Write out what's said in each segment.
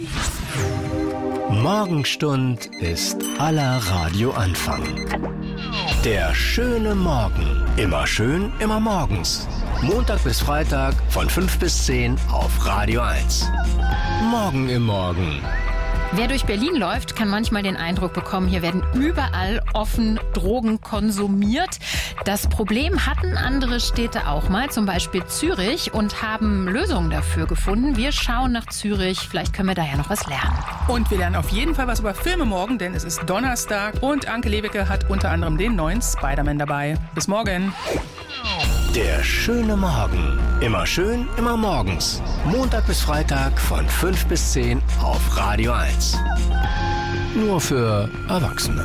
Morgenstund ist aller Radioanfang. Der schöne Morgen. Immer schön, immer morgens. Montag bis Freitag von 5 bis 10 auf Radio 1. Morgen im Morgen. Wer durch Berlin läuft, kann manchmal den Eindruck bekommen, hier werden überall offen Drogen konsumiert. Das Problem hatten andere Städte auch mal, zum Beispiel Zürich, und haben Lösungen dafür gefunden. Wir schauen nach Zürich, vielleicht können wir da ja noch was lernen. Und wir lernen auf jeden Fall was über Filme morgen, denn es ist Donnerstag und Anke Lewicke hat unter anderem den neuen Spider-Man dabei. Bis morgen. Der schöne Morgen. Immer schön, immer morgens. Montag bis Freitag von 5 bis 10 auf Radio 1. Nur für Erwachsene.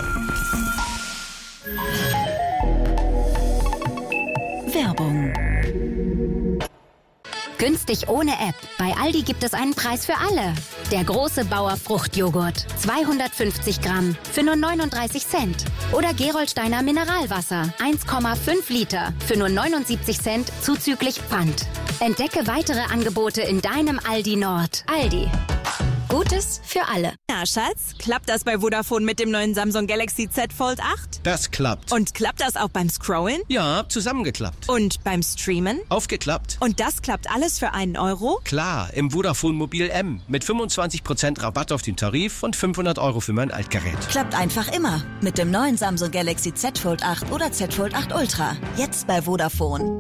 Werbung. Günstig ohne App. Bei Aldi gibt es einen Preis für alle. Der große Bauer Fruchtjoghurt. 250 Gramm für nur 39 Cent. Oder Gerolsteiner Mineralwasser. 1,5 Liter für nur 79 Cent zuzüglich Pfand. Entdecke weitere Angebote in deinem Aldi Nord. Aldi. Gutes für alle. Na, Schatz, klappt das bei Vodafone mit dem neuen Samsung Galaxy Z Fold 8? Das klappt. Und klappt das auch beim Scrollen? Ja, zusammengeklappt. Und beim Streamen? Aufgeklappt. Und das klappt alles für einen Euro? Klar, im Vodafone Mobil M. Mit 25% Rabatt auf den Tarif und 500 € für mein Altgerät. Klappt einfach immer. Mit dem neuen Samsung Galaxy Z Fold 8 oder Z Fold 8 Ultra. Jetzt bei Vodafone.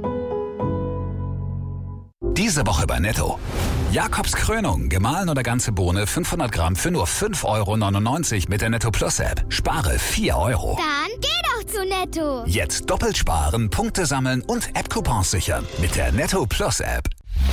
Diese Woche bei Netto. Jakobs Krönung, gemahlen oder ganze Bohne, 500 Gramm für nur 5,99 € mit der Netto Plus App. Spare 4 €. Dann geh doch zu Netto. Jetzt doppelt sparen, Punkte sammeln und App-Coupons sichern mit der Netto Plus App.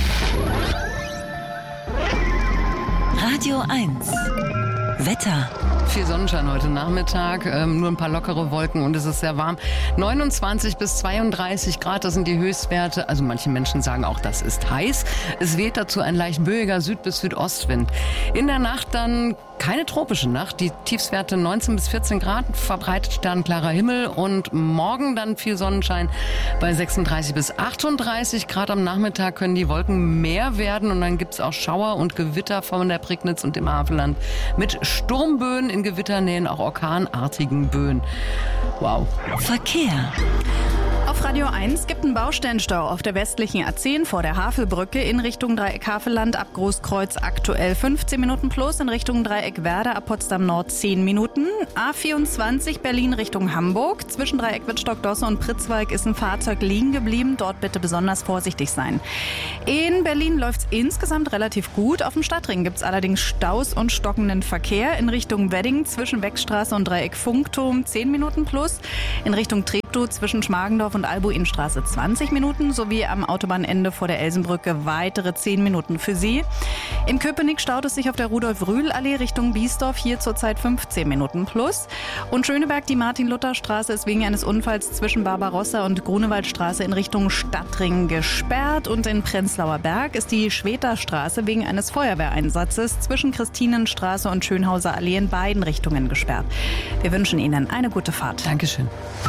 Radio 1. Wetter. Viel Sonnenschein heute Nachmittag, nur ein paar lockere Wolken und es ist sehr warm. 29 bis 32 Grad, das sind die Höchstwerte. Also manche Menschen sagen auch, das ist heiß. Es weht dazu ein leicht böiger Süd- bis Südostwind. In der Nacht dann keine tropische Nacht. Die Tiefstwerte 19 bis 14 Grad, verbreitet sternklarer Himmel und morgen dann viel Sonnenschein bei 36 bis 38 Grad. Am Nachmittag können die Wolken mehr werden und dann gibt es auch Schauer und Gewitter von der Prignitz und dem Havelland mit Sturmböen, in Gewitternähen auch orkanartigen Böen. Wow. Verkehr. Auf Radio 1 gibt einen Baustellenstau auf der westlichen A10 vor der Havelbrücke in Richtung Dreieck Havelland ab Großkreuz aktuell 15 Minuten plus, in Richtung Dreieck Werder ab Potsdam Nord 10 Minuten. A24 Berlin Richtung Hamburg. Zwischen Dreieck Wittstock-Dosse und Pritzwalk ist ein Fahrzeug liegen geblieben. Dort bitte besonders vorsichtig sein. In Berlin läuft es insgesamt relativ gut. Auf dem Stadtring gibt es allerdings Staus und stockenden Verkehr. In Richtung Wedding zwischen Beckstraße und Dreieck Funkturm 10 Minuten plus. In Richtung Treptow zwischen Schmargendorf und Albuinstraße 20 Minuten sowie am Autobahnende vor der Elsenbrücke weitere 10 Minuten für Sie. In Köpenick staut es sich auf der Rudolf-Rühl-Allee Richtung Biesdorf, hier zurzeit 15 Minuten plus. Und Schöneberg, die Martin-Luther-Straße ist wegen eines Unfalls zwischen Barbarossa und Grunewaldstraße in Richtung Stadtring gesperrt. Und in Prenzlauer Berg ist die Schwedterstraße wegen eines Feuerwehreinsatzes zwischen Christinenstraße und Schönhauser Allee in beiden Richtungen gesperrt. Wir wünschen Ihnen eine gute Fahrt. Dankeschön.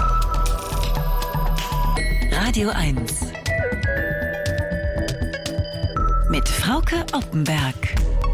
Radio 1 mit Frauke Oppenberg.